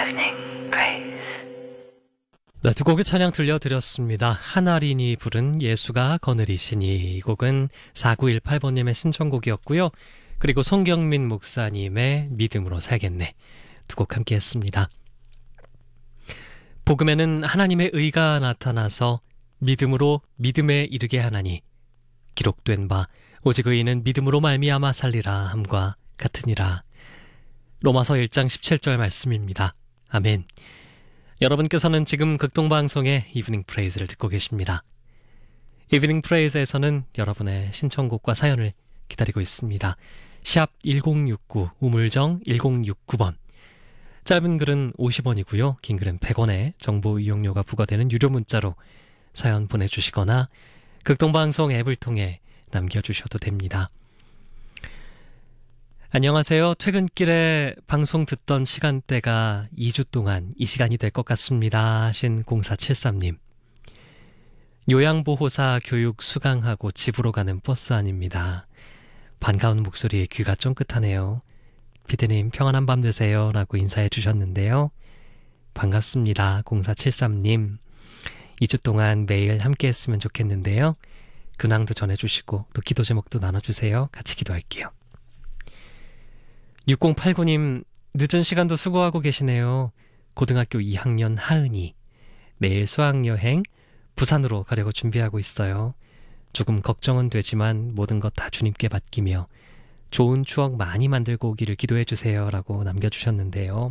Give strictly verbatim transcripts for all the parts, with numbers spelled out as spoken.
Evening Praise. 네, 두 곡의 찬양 들려드렸습니다. 한아린이 부른 예수가 거느리시니, 이 곡은 사구일팔 번님의 신청곡이었고요. 그리고 송경민 목사님의 믿음으로 살겠네, 두 곡 함께 했습니다. 복음에는 하나님의 의가 나타나서 믿음으로 믿음에 이르게 하나니 기록된 바 오직 의인은 믿음으로 말미암아 살리라 함과 같으니라. 로마서 일 장 십칠 절 말씀입니다. 아멘. 여러분께서는 지금 극동방송의 이브닝 프레이즈를 듣고 계십니다. 이브닝 프레이즈에서는 여러분의 신청곡과 사연을 기다리고 있습니다. 샵 일공육구, 우물정 일공육구 번. 짧은 글은 오십 원이고요. 긴 글은 백 원에 정보 이용료가 부과되는 유료 문자로 사연 보내주시거나 극동방송 앱을 통해 남겨주셔도 됩니다. 안녕하세요. 퇴근길에 방송 듣던 시간대가 이 주 동안 이 시간이 될 것 같습니다 하신 공사칠삼 님. 요양보호사 교육 수강하고 집으로 가는 버스 안입니다. 반가운 목소리에 귀가 쫑긋하네요. 피디님 평안한 밤 되세요 라고 인사해 주셨는데요. 반갑습니다. 공사칠삼 님. 이 주 동안 매일 함께 했으면 좋겠는데요. 근황도 전해주시고 또 기도 제목도 나눠주세요. 같이 기도할게요. 육공팔구 님, 늦은 시간도 수고하고 계시네요. 고등학교 이 학년 하은이. 내일 수학여행 부산으로 가려고 준비하고 있어요. 조금 걱정은 되지만 모든 것 다 주님께 맡기며 좋은 추억 많이 만들고 오기를 기도해 주세요 라고 남겨주셨는데요.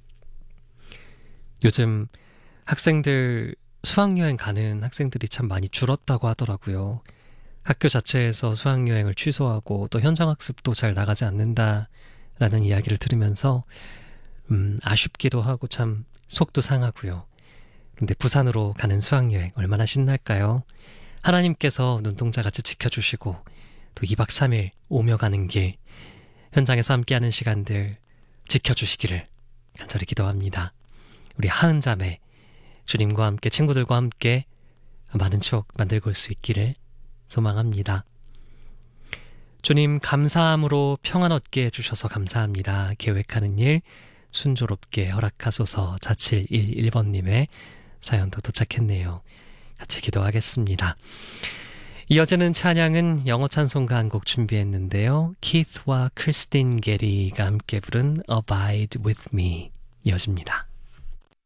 요즘 학생들 수학여행 가는 학생들이 참 많이 줄었다고 하더라고요. 학교 자체에서 수학여행을 취소하고 또 현장학습도 잘 나가지 않는다 라는 이야기를 들으면서 음, 아쉽기도 하고 참 속도 상하고요. 그런데 부산으로 가는 수학여행 얼마나 신날까요? 하나님께서 눈동자같이 지켜주시고 또 이 박 삼 일 오며 가는 길, 현장에서 함께하는 시간들 지켜주시기를 간절히 기도합니다. 우리 하은 자매, 주님과 함께 친구들과 함께 많은 추억 만들고 올 수 있기를 소망합니다. 주님 감사함으로 평안 얻게 해주셔서 감사합니다. 계획하는 일 순조롭게 허락하소서. 사칠일일 번님의 사연도 도착했네요. 같이 기도하겠습니다. 이어지는 찬양은 영어 찬송가 한 곡 준비했는데요. 키스와 크리스틴 게리가 함께 부른 Abide With Me 이어집니다.